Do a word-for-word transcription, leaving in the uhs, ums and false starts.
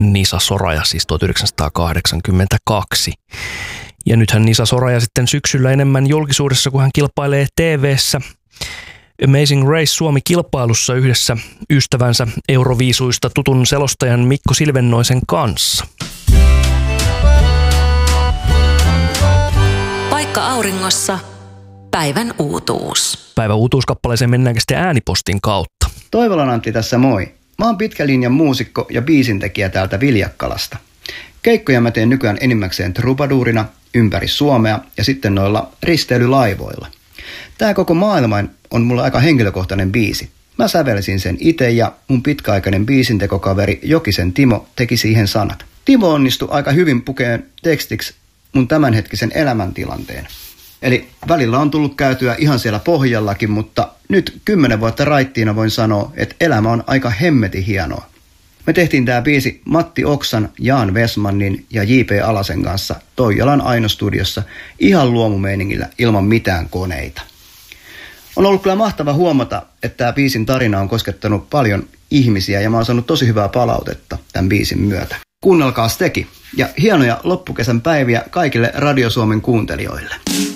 Nisa Soraja siis tuhatyhdeksänsataakahdeksankymmentäkaksi. Ja nythän Nisa Soraja sitten syksyllä enemmän julkisuudessa, kun hän kilpailee T V:ssä Amazing Race Suomi-kilpailussa yhdessä ystävänsä Euroviisuista tutun selostajan Mikko Silvennoisen kanssa. Paikka auringossa. Päivän uutuus. Päivän uutuuskappaleeseen mennäänkö sitten äänipostin kautta? Toivolan Antti tässä moi. Mä oon pitkän linjan muusikko ja biisintekijä täältä Viljakkalasta. Keikkoja mä teen nykyään enimmäkseen trubaduurina ympäri Suomea ja sitten noilla risteilylaivoilla. Tää koko maailma on mulle aika henkilökohtainen biisi. Mä sävelsin sen itse ja mun pitkäaikainen biisintekokaveri Jokisen Timo teki siihen sanat. Timo onnistui aika hyvin pukeen tekstiksi mun tämänhetkisen elämäntilanteen. Eli välillä on tullut käytyä ihan siellä pohjallakin, mutta nyt kymmenen vuotta raittiina voin sanoa, että elämä on aika hemmetin hienoa. Me tehtiin tää biisi Matti Oksan, Jaan Vesmannin ja J P Alasen kanssa Toijalan Aino-studiossa ihan luomumeiningillä ilman mitään koneita. On ollut kyllä mahtava huomata, että tämä biisin tarina on koskettanut paljon ihmisiä ja mä oon saanut tosi hyvää palautetta tämän biisin myötä. Kuunnelkaas teki ja hienoja loppukesän päiviä kaikille Radio Suomen kuuntelijoille.